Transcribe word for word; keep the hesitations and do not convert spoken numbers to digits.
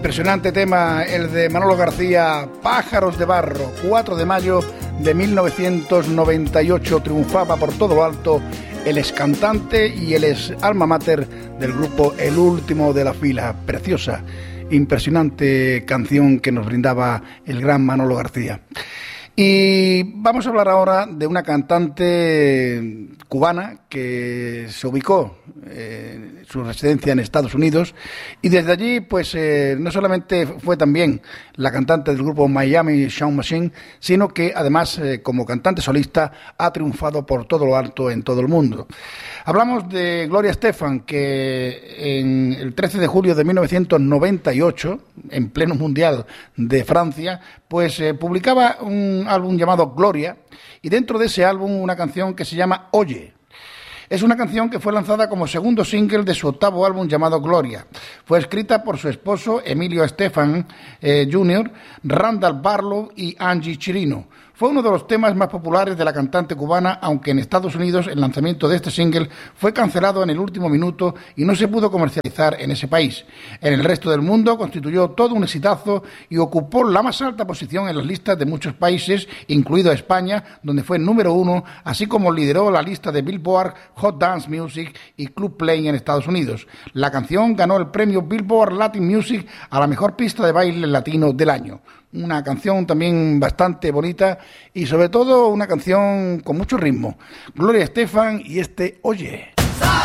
Impresionante tema, el de Manolo García, Pájaros de Barro, cuatro de mayo de mil novecientos noventa y ocho, triunfaba por todo lo alto el excantante y el ex alma mater del grupo El Último de la Fila. Preciosa, impresionante canción que nos brindaba el gran Manolo García. Y vamos a hablar ahora de una cantante cubana que se ubicó eh, su residencia en Estados Unidos y desde allí pues eh, no solamente fue también la cantante del grupo Miami Sound Machine, sino que además eh, como cantante solista ha triunfado por todo lo alto en todo el mundo. Hablamos de Gloria Estefan, que en el trece de julio de mil novecientos noventa y ocho, en pleno mundial de Francia, pues eh, publicaba un álbum llamado Gloria, y dentro de ese álbum una canción que se llama Oye. Es una canción que fue lanzada como segundo single de su octavo álbum llamado Gloria. Fue escrita por su esposo Emilio Estefan eh, junior, Randall Barlow y Angie Chirino. Fue uno de los temas más populares de la cantante cubana, aunque en Estados Unidos el lanzamiento de este single fue cancelado en el último minuto y no se pudo comercializar en ese país. En el resto del mundo constituyó todo un exitazo y ocupó la más alta posición en las listas de muchos países, incluido España, donde fue número uno, así como lideró la lista de Billboard Hot Dance Music y Club Play en Estados Unidos. La canción ganó el premio Billboard Latin Music a la mejor pista de baile latino del año. Una canción también bastante bonita y sobre todo una canción con mucho ritmo. Gloria Estefan y este Oye.